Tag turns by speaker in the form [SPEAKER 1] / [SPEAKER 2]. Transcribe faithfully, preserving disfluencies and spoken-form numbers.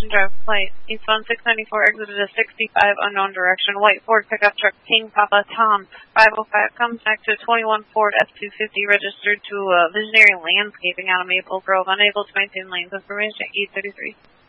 [SPEAKER 1] Vision Drive flight. Eastbound six ninety-four exited a sixty-five unknown direction. White Ford pickup truck King Papa Tom five oh five comes back to twenty-one Ford F two fifty registered to uh, Visionary Landscaping out of Maple Grove. Unable to maintain lanes information at E thirty-three.